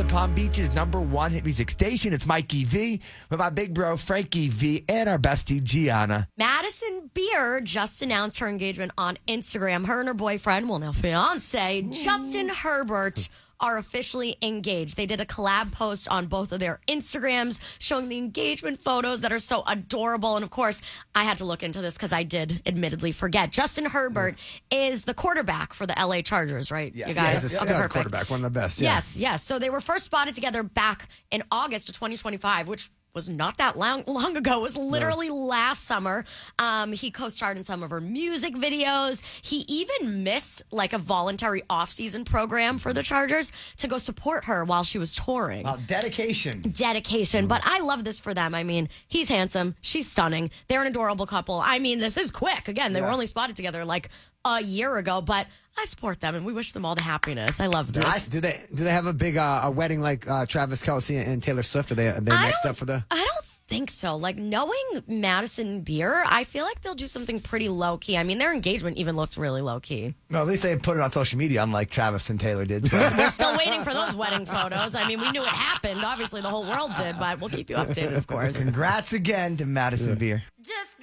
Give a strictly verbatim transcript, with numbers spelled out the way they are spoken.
the Palm Beach's number one hit music station. It's Mikey V with my big bro Frankie V and our bestie Gianna. Madison Beer just announced her engagement on Instagram. Her and her boyfriend, well now fiance, Justin Herbert, are officially engaged. They did a collab post on both of their Instagrams showing the engagement photos that are so adorable. And of course, I had to look into this because I did admittedly forget. Justin Herbert is the quarterback for the L A Chargers, right? Yes. You guys? Yeah, he's a Okay, stud perfect. quarterback, one of the best. Yeah. Yes, yes. So they were first spotted together back in August of twenty twenty-five, which was not that long, long ago. It was literally no. last summer. Um, he co-starred in some of her music videos. He even missed like a voluntary off-season program for the Chargers to go support her while she was touring. Wow, dedication. Dedication. But I love this for them. I mean, he's handsome. She's stunning. They're an adorable couple. I mean, this is quick. Again, they Yeah. were only spotted together like a year ago, but I support them and we wish them all the happiness. I love this. I, do they do they have a big uh, a wedding like uh, Travis Kelce and Taylor Swift? Are they, are they I next don't- up for the? I don't think so. Like, knowing Madison Beer, I feel like they'll do something pretty low key. I mean, their engagement even looked really low key. Well, at least they put it on social media, unlike Travis and Taylor did. So. We're still waiting for those wedding photos. I mean, we knew it happened. Obviously, the whole world did, but we'll keep you updated, of course. Congrats again to Madison Beer. Just